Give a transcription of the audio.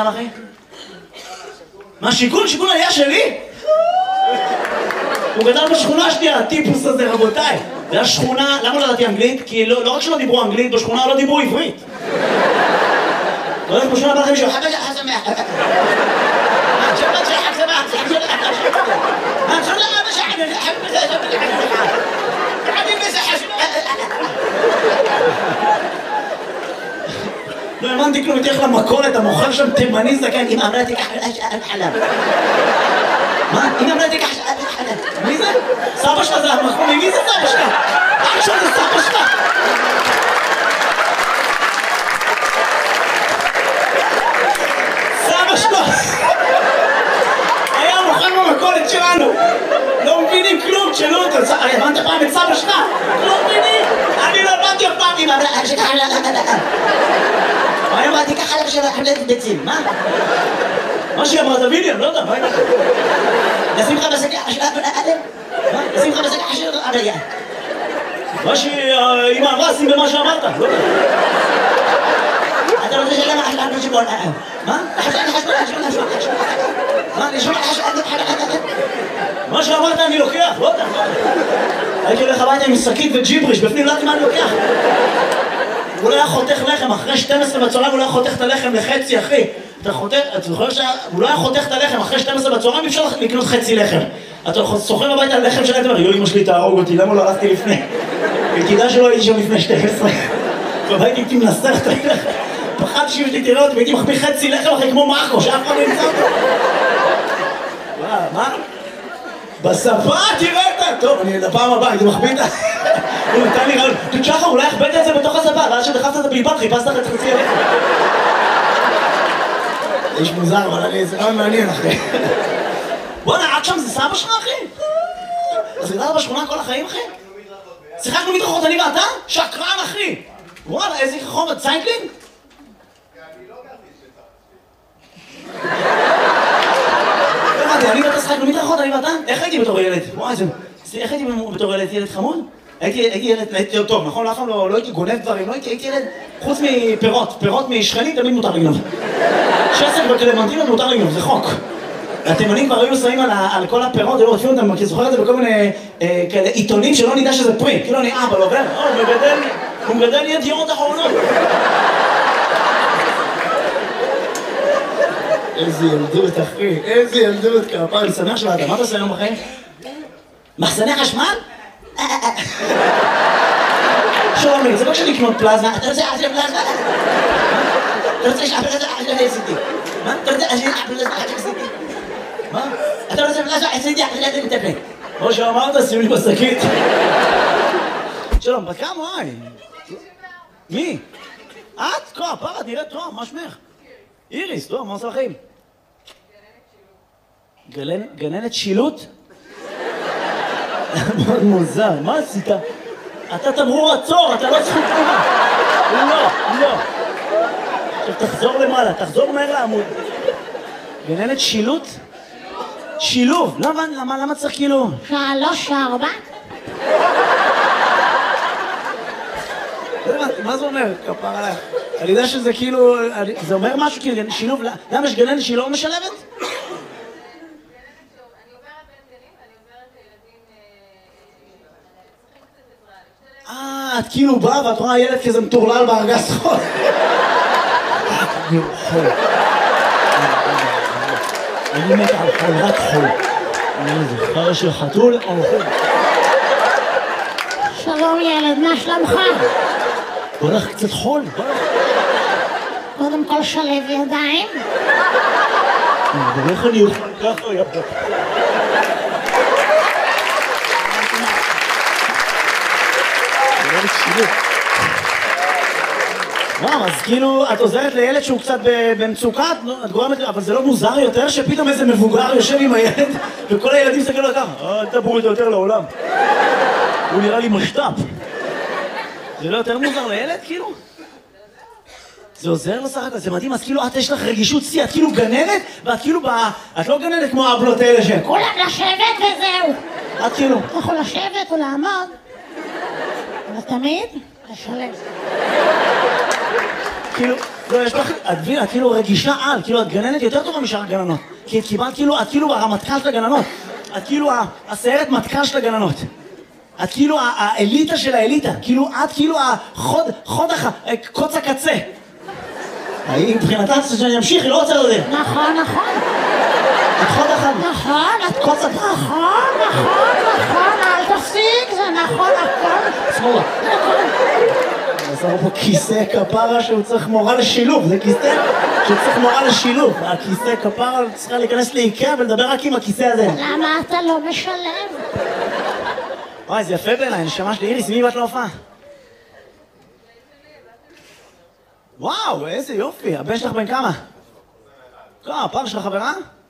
שם, אחי? מה, שיכון? שיכון עלייה שלי? הוא גדל בשכונה שלי, הטיפוס הזה, רבותיי. זה השכונה, למה לא ידעתי אנגלית? כי לא רק שלא דיברו אנגלית, בשכונה לא דיברו עברית. לא יודעת, בשכונה בא לכם מישהו, חגה חסמח. شباب شحب سماح לא האמנתי כלום, תלך למכולת, המוכר שם תימני זקן, אמא אמרה תיקח חלב. מה? אמא אמרה תיקח חלב. מי זה? סבא שלך זה המחמי, מי זה סבא שלך? אח שלך זה סבא שלך? סבא שלך היה מוכר במכולת שלנו. לא מבינים כלום, תשאלו אותו, הבנת פעם את סבא שלך? לא מבינים, אני לא הבנתי אף פעם. אמא אמרה שכח אני אמרתי ככה לך של חלטת ביצים, מה? מה שהיא אמרה, תביא לי, אני לא יודע, מה היא אמרה? נשים לך בשקע של אדם? מה? נשים לך בשקע של אדם? מה שהיא אמרה, שים במה שאמרת, לא יודע. אתה רוצה שלמה חשבון שבון אדם? מה? מה? נשמע מה שאמרת אני לוקח, לא יודע. הייתי הולך הביתה עם שקית וג'יבריש, בפנים לא יודעת מה אני לוקח. הוא לא היה חותך לחם, אחרי 12 בצהריים הוא לא היה חותך את הלחם לחצי, אחי. אתה חותך, אתה זוכר שהוא לא היה חותך את הלחם, אחרי 12 בצהריים אי אפשר לקנות חצי לחם. אתה סוחר הביתה על לחם שלהם, יואי, אמא שלי תהרוג אותי, למה לא הלכתי לפני? תדע שלא הייתי שם לפני 12. והייתי הייתי מנסח את הלחם. פחדתי שאמא שלי תראה אותי, והייתי מחביא חצי לחם אחרי כמו מרקו, שאף אחד לא ימצא אותו. מה? בשפה תראה אותה! טוב, אני לפעם הבאה, הייתי מחביא את ה... הוא נתן לי רעיון, תשחר, אולי הכבדת את זה בתוך השפה, ואז שדחפת את הבלבל, חיפשת לך את חצי הלחם. זה איש מוזר, אבל זה רעיון מעניין, אחי. בוא'נה, עד שם זה סבא שלך, אחי? אז גדלת בשכונה כל החיים, אחי? שיחקנו מדרכות, אני ואתה? שקרן, אחי! וואלה, איזה חומר, ציינקלינג? אני לא גרתי אני ואתה שחקנו מדרכות, אני ואתה? איך הייתי בתור ילד? וואי, איך הייתי בתור ילד חמוד? הייתי ילד טוב, נכון? אף פעם לא הייתי גונב דברים, לא הייתי ילד חוץ מפירות, פירות משכנים תמיד מותר לגנוב. שסק וקלמנטינות מותר לגנוב, זה חוק. התימנים כבר היו שמים על כל הפירות, היו רודפים אותם, כי זוכר את זה בכל מיני כאלה עיתונים שלא נדע שזה פרי, כאילו אני אבא לא עובר, הוא מגדל ידיעות אחרונות. איזה ילדות, אחי, איזה ילדות, כפר, אני שמח שבאת, מה אתה עושה היום בחיים? מחסני חשמל? שומי, זה לא כשאני לקנות פלזמה, אתה רוצה עזר פלזמה? אתה רוצה שעבר את זה עזר עשיתי? מה? אתה רוצה עזר פלזמה עזר עשיתי? מה? אתה רוצה פלזמה עשיתי עזר עשיתי מטפל? כמו שאמרת, שימי בשקית. שלום, בת כמה? וואי. מי? את? כה, פרה, נראית טוב, מה שמך? איריס, טוב, מה עושה לכם? גננת שילוט? מאוד מוזר, מה עשית? אתה תמרור עצור, אתה לא זכות תנועה. לא. עכשיו תחזור למעלה, תחזור מהר לעמוד. גננת שילוט? שילוב, למה צריך כאילו? 3, 4. מה זה אומר? כפר עליך. אני יודע שזה כאילו, זה אומר משהו כאילו, שילוב, למה יש גננת שהיא לא משלבת? את כאילו באה ואת רואה ילד כזה מטורלל בארגז חול. אני מת על חול, רק חול. אני זוכר של חתול או חול. שלום ילד, מה שלומך? בוא נלך קצת חול, בוא נלך. קודם כל שלב ידיים. ואיך אני אוכל ככה יפה. מה, אז כאילו את עוזרת לילד שהוא קצת במצוקה, את גורמת, אבל זה לא מוזר יותר שפתאום איזה מבוגר יושב עם הילד וכל הילדים מסתכלים לו ככה, אל תבואו איתו יותר לעולם. הוא נראה לי משת"פ. זה לא יותר מוזר לילד כאילו? זה עוזר לו סך הכל, זה מדהים, אז כאילו את יש לך רגישות שיא, את כאילו גננת ואת כאילו את לא גננת כמו האבלות האלה שהן. כולם לשבת וזהו. את כאילו. אתה יכול לשבת או לעמוד, אבל תמיד לשלב. כאילו... לא, יש לך, את כאילו רגישה על, כאילו את גננת יותר טובה משאר הגננות. כי את קיבלת כאילו, את כאילו הרמטכ"ל של הגננות. את כאילו הסיירת מטכ"ל של הגננות. את כאילו האליטה של האליטה. כאילו את כאילו קוץ הקצה. היא מבחינתה שאני אמשיך, היא לא רוצה לדבר. נכון. את חוד אחד. נכון, את קוץ הקצה. נכון, אל תפסיק, זה נכון, הכל. שמאלה. עזר פה כיסא כפרה שהוא צריך מורה לשילוב, זה כיסא שצריך מורה לשילוב. הכיסא כפרה צריכה להיכנס לאיקאה ולדבר רק עם הכיסא הזה. למה אתה לא משלם? וואי, זה יפה בעיניי, נשמה שלי. איריס, מי באת להופעה? וואו, איזה יופי. הבן שלך בן כמה? הפעם שלך חברה?